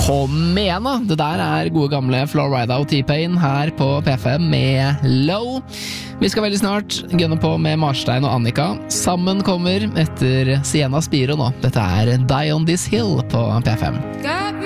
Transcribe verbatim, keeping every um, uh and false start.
Kom igjen da, det der er gode gamle Florida og T-Pain her på P fem med Low. Vi skal veldig snart gønne på med Marstein og Annika. Sammen kommer etter Sienna Spiro nå. Dette er Die on This Hill på P fem.